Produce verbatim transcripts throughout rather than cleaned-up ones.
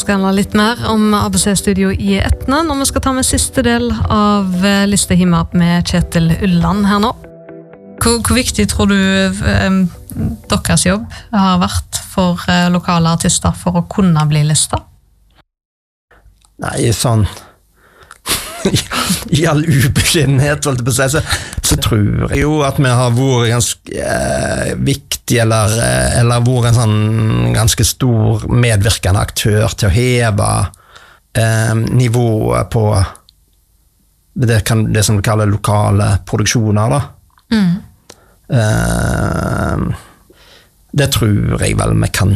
Skal handle litt mer om A B C-studio i Etne når vi skal ta med siste del av Lista Hima med Kjetil Ulland her nå. Hvor, hvor viktig tror du eh, deres jobb har vært for eh, lokale artister for å kunne bli lista? Nei, sånn i all ubeskjedenhet, holdt jeg på å si, så, så tror jeg jo at vi har vært ganske eh, viktig, eller, eller vært en sånn ganske stor medvirkende aktør til å heve eh, nivået på det, kan, det som vi kaller lokale produksjoner, da. Mm. Eh, det tror jeg vel vi kan,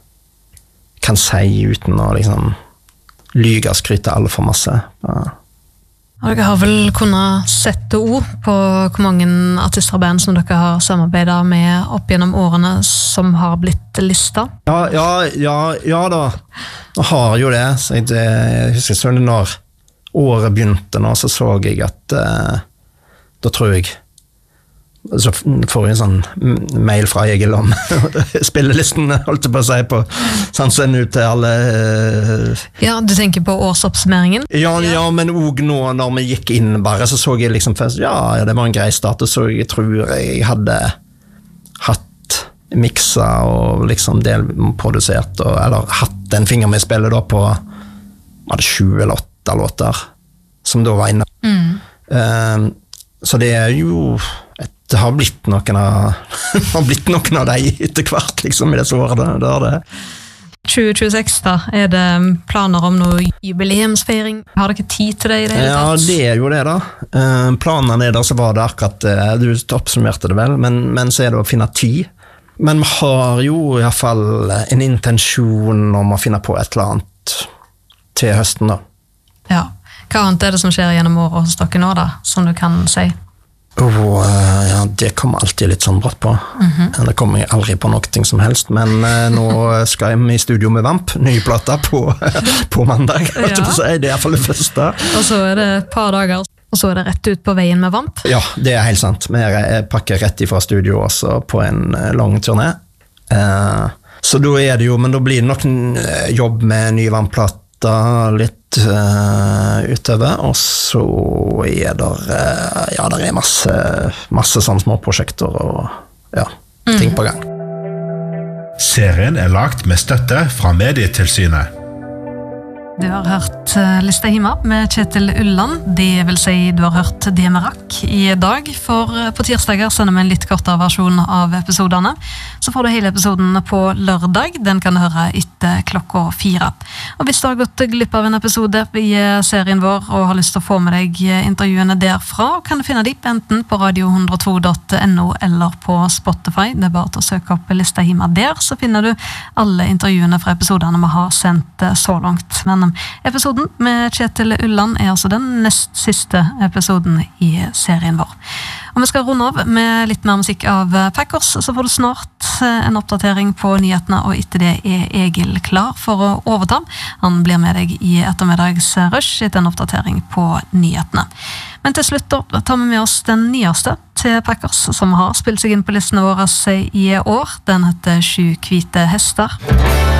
kan si uten å liksom lyge og skryte alle for masse. Ja. Og dere har vel kunnet sette ord på hvor mange artister og band som dere har samarbeidet med opp gjennom årene som har blitt lista? Ja, ja, ja, ja da. Jeg har jo det. Så jeg, jeg husker sånn når året begynte nå, så så jeg at uh, da tror jeg så får jeg en sånn mail fra Egil om spillelisten, holdt jeg på å si, på sånn send ut til alle. Uh, ja, du tenker på årsoppsummeringen? Ja, ja, men også nå når vi gikk inn bare, så så jeg liksom først, ja, det var en grei start, og så jeg tror jeg hadde hatt miksa og liksom delprodusert, og, eller hatt en finger med spillet da på, var det sju eller åtte låter, som da var inne. Mm. Uh, så det er jo et det har blitt noen av har blitt noen av de etter hvert liksom i disse årene. Det er det. tjue tjueseks da, er det planer om noe jubileumsfeiring? Har dere tid til det i det hele tatt? Ja, det er jo det da. Uh, planene er der, så var det akkurat, uh, du oppsummerte det vel, men, men så er det å finne tid. Men vi har jo i hvert fall en intensjon om å finne på et eller annet til høsten da. Ja, hva annet er det som skjer gjennom året hos dere nå da, som du kan si? Oh, ja, det kommer alltid litt sånn bratt på. Mm-hmm. Det kommer jeg aldri på noe som helst, men uh, nå skal jeg i studio med Vamp, nye plater på, på mandag. Ja. Det er i hvert fall det første. Og så er det et par dager, og så er det rett ut på veien med Vamp. Ja, det er helt sant. Vi pakker rett ifra studio også på en lang turné. Uh, så da er det jo, men da blir det nok en jobb med nye Vamp-plater litt uh, utover, og så er det uh, ja, det er masse, masse sånne små prosjekter og ja, mm. ting på gang. Serien er lagt med støtte fra Medietilsynet. Du har hørt Lista Hima med Kjetil Ulland. Det vil si du har hørt det vi rakk i dag, for på tirsdager sender vi en litt kortere versjon av episoderne. Så får du hele episoden på lørdag. Den kan du høre etter klokka fire. Og hvis du har gått glipp av en episode i serien vår og har lyst til å få med deg intervjuene derfra, kan du finne dem enten på radio hundre og to punktum no eller på Spotify. Det er bare til å søke opp Lista Hima der, så finner du alle intervjuene fra episodene vi har sendt så langt. Men episoden med Kjetil Ulland er altså den nest siste episoden i serien vår. Og vi skal runde av med litt mer musikk av Packers, så får du snart en oppdatering på nyhetene, og etter det er Egil klar for å overta. Han blir med deg i ettermiddags rush etter en oppdatering på nyhetene. Men til slutt da tar vi med oss den nyeste til Packers, som har spilt seg inn på listene våre i år. Den heter Sju hvite hester.